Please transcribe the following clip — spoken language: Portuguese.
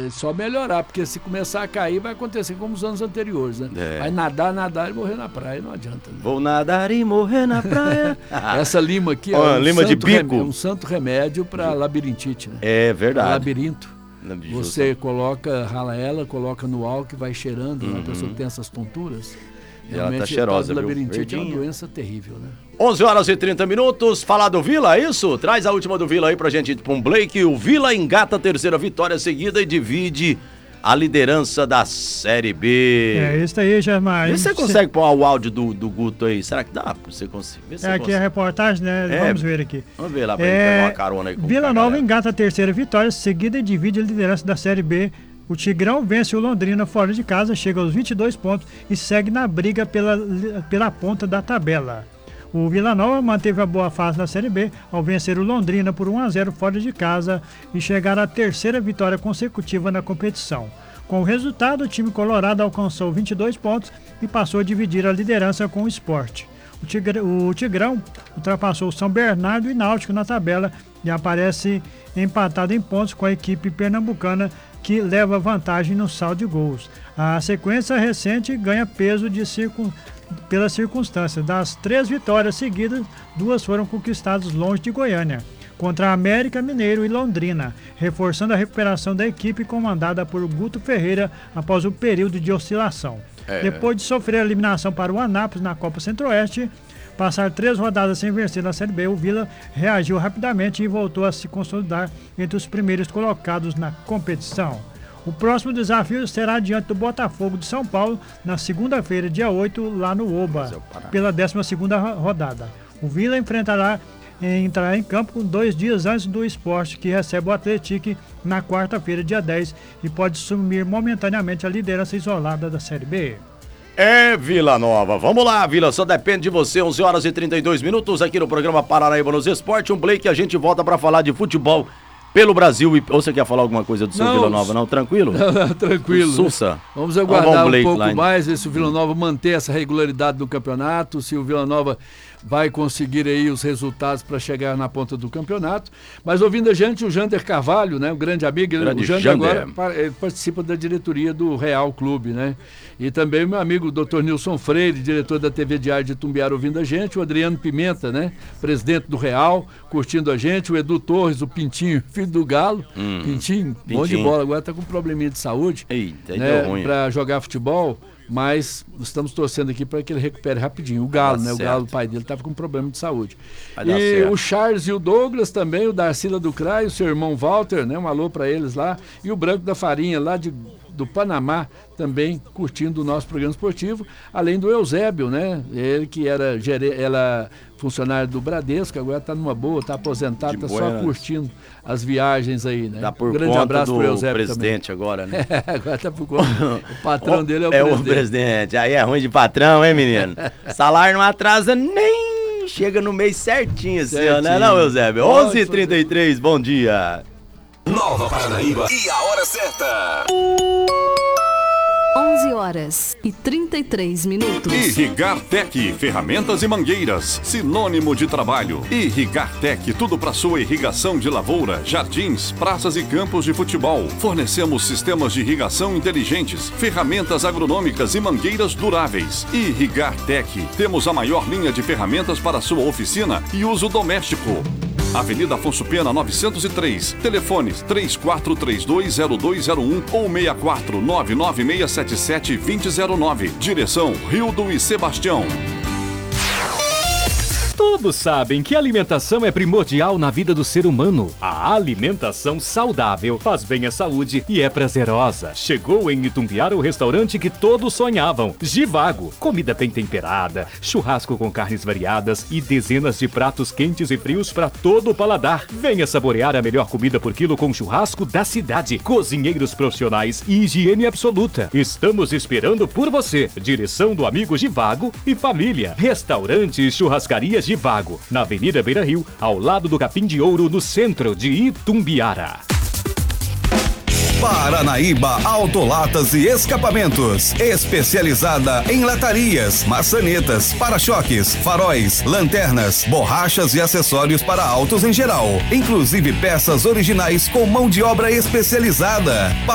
só melhorar, porque se começar a cair vai acontecer como os anos anteriores, né? Vai nadar e morrer na praia, não adianta, né? Vou nadar e morrer na praia. Essa lima aqui lima de bico. É um santo remédio para labirintite, né? É verdade. Labirinto. Você rala ela, coloca no álcool e vai cheirando, né? A pessoa que tem essas tonturas. Ela tá cheirosa, viu? Labirintite é uma doença terrível, né? 11h30. Falar do Vila, é isso? Traz a última do Vila aí pra gente ir pra um Blake. O Vila engata a terceira vitória seguida e divide a liderança da Série B. É isso aí, Germán. Você consegue pôr o áudio do Guto aí? Será que dá pra você conseguir? Aqui a reportagem, né? Vamos ver aqui. Vamos ver lá pra gente pegar uma carona aí com Vila Nova engata a terceira vitória seguida e divide a liderança da Série B. O Tigrão vence o Londrina fora de casa, chega aos 22 pontos e segue na briga pela ponta da tabela. O Vila Nova manteve a boa fase na Série B ao vencer o Londrina por 1-0 fora de casa e chegar à terceira vitória consecutiva na competição. Com o resultado, o time colorado alcançou 22 pontos e passou a dividir a liderança com o Sport. O Tigrão ultrapassou o São Bernardo e Náutico na tabela e aparece empatado em pontos com a equipe pernambucana, que leva vantagem no saldo de gols. A sequência recente ganha peso pelas circunstâncias. Das 3 vitórias seguidas, 2 foram conquistadas longe de Goiânia, contra América Mineiro e Londrina, reforçando a recuperação da equipe comandada por Guto Ferreira após o período de oscilação. Depois de sofrer a eliminação para o Anápolis na Copa Centro-Oeste, passar 3 rodadas sem vencer na Série B, o Vila reagiu rapidamente e voltou a se consolidar entre os primeiros colocados na competição. O próximo desafio será diante do Botafogo de São Paulo, na segunda-feira, dia 8, lá no Oba, pela 12ª rodada. O Vila entrará em campo 2 dias antes do Sport, que recebe o Atlético na quarta-feira, dia 10, e pode assumir momentaneamente a liderança isolada da Série B. Vila Nova. Vamos lá, Vila, só depende de você. 11h32 aqui no programa Paranaíba nos Esportes. Um Blake, a gente volta pra falar de futebol pelo Brasil. Ou você quer falar alguma coisa do seu Vila Nova? Não, tranquilo? Tranquilo. Sussa. Vamos aguardar um pouco mais, ver se o Vila Nova manter essa regularidade do campeonato, se o Vila Nova vai conseguir aí os resultados para chegar na ponta do campeonato. Mas ouvindo a gente, o Jander Carvalho, né, o grande amigo, o Jander agora participa da diretoria do Real Clube, né? E também o meu amigo Dr. Nilson Freire, diretor da TV Diário de Itumbiara, ouvindo a gente, o Adriano Pimenta, né, presidente do Real, curtindo a gente, o Edu Torres, o Pintinho, filho do Galo, Pintinho, bom de bola, agora tá com um probleminha de saúde, né, para jogar futebol. Mas estamos torcendo aqui para que ele recupere rapidinho. O Galo, né? O Galo, o pai dele, estava com problema de saúde. E o Charles e o Douglas também, o Darcila do CRAI, o seu irmão Walter, né? Um alô para eles lá. E o Branco da Farinha, lá do Panamá, também curtindo o nosso programa esportivo. Além do Eusébio, né? Ele que era funcionário do Bradesco, agora está numa boa, está aposentado, está só curtindo as viagens aí, né? Tá por grande conta abraço do pro Eusébio presidente também. Agora, né? Agora tá por conta. O patrão dele é o presidente. Aí é ruim de patrão, hein, menino? Salário não atrasa nem chega no mês certinho, assim, né? Não, Eusébio? 11h33, bom dia. Nova Paranaíba e a hora certa. 11h33. Irrigar Tech, ferramentas e mangueiras, sinônimo de trabalho. Irrigar Tech, tudo para sua irrigação de lavoura, jardins, praças e campos de futebol. Fornecemos sistemas de irrigação inteligentes, ferramentas agronômicas e mangueiras duráveis. Irrigar Tech, temos a maior linha de ferramentas para sua oficina e uso doméstico. Avenida Afonso Pena 903, telefones 34320201 ou 64996772009. Direção Rildo e Sebastião. Todos sabem que a alimentação é primordial na vida do ser humano. A alimentação saudável faz bem à saúde e é prazerosa. Chegou em Itumbiara o restaurante que todos sonhavam, Givago. Comida bem temperada, churrasco com carnes variadas e dezenas de pratos quentes e frios para todo o paladar. Venha saborear a melhor comida por quilo com churrasco da cidade. Cozinheiros profissionais e higiene absoluta. Estamos esperando por você. Direção do amigo Givago e família. Restaurante e churrascaria Givago, na Avenida Beira Rio, ao lado do Capim de Ouro, no centro de Itumbiara. Paranaíba Autolatas e Escapamentos, especializada em latarias, maçanetas, para-choques, faróis, lanternas, borrachas e acessórios para autos em geral, inclusive peças originais com mão de obra especializada.